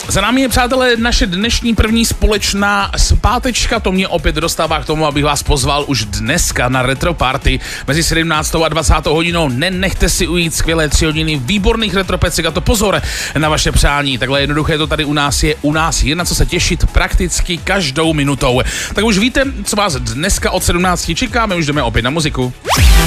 Za námi je, přátelé, naše dnešní první společná zpátečka. To mě opět dostává k tomu, abych vás pozval už dneska na retro party mezi 17. a 20. hodinou. Nenechte si ujít skvělé 3 hodiny výborných retro pecek, a to pozor na vaše přání. Takhle jednoduché to tady u nás je na co se těšit prakticky každou minutou. Tak už víte, co vás dneska od 17 čeká, my už jdeme opět na muziku.